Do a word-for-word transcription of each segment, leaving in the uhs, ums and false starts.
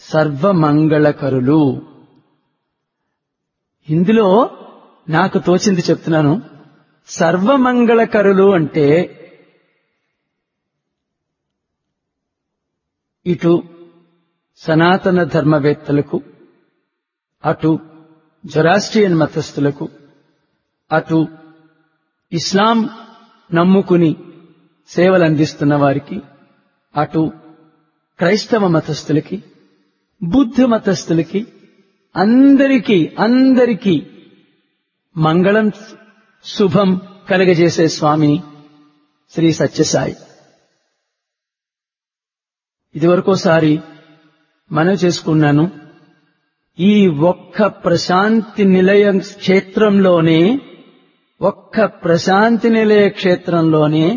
సర్వమంగళకరులు. ఇందులో నాకు తోచింది చెప్తున్నాను. సర్వమంగళకరులు అంటే ఇటు సనాతన ధర్మవేత్తలకు, అటు జొరాస్ట్రియన్ మతస్థులకు, అటు ఇస్లాం నమ్ముకుని సేవలందిస్తున్న వారికి, అటు క్రైస్తవ మతస్థులకి, బుద్ధ మతస్థులకి, అందరికీ అందరికీ మంగళం శుభం కలగజేసే స్వామి శ్రీ సత్యసాయి. ఇదివరకోసారి మనవి చేసుకున్నాను. ఈ ఒక్క ప్రశాంతి నిలయ క్షేత్రంలోనే ఒక్క ప్రశాంతి నిలయ క్షేత్రంలోనే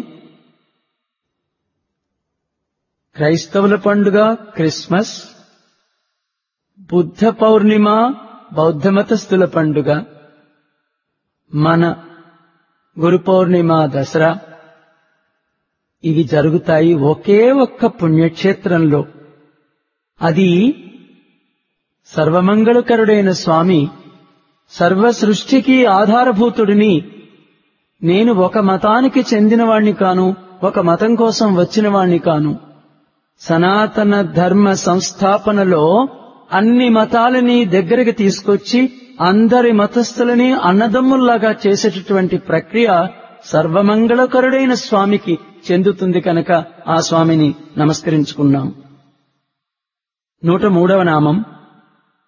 క్రైస్తవుల పండుగ క్రిస్మస్, బుద్ధ పౌర్ణిమ బౌద్ధ మతస్థుల పండుగ, మన గురు పౌర్ణిమ దసరా ఇవి జరుగుతాయి ఒకే ఒక్క పుణ్యక్షేత్రంలో. అది సర్వమంగళకరుడైన స్వామి, సర్వ సృష్టికి ఆధారభూతుడిని. నేను ఒక మతానికి చెందినవాణ్ణి కాను, ఒక మతం కోసం వచ్చినవాణ్ణి కాను. సనాతన ధర్మ సంస్థాపనలో అన్ని మతాలని దగ్గరికి తీసుకొచ్చి అందరి మతస్థులని అన్నదమ్ముల్లాగా చేసేటటువంటి ప్రక్రియ సర్వమంగళకరుడైన స్వామికి చెందుతుంది కనుక ఆ స్వామిని నమస్కరించుకున్నాం. నూట మూడవ నామం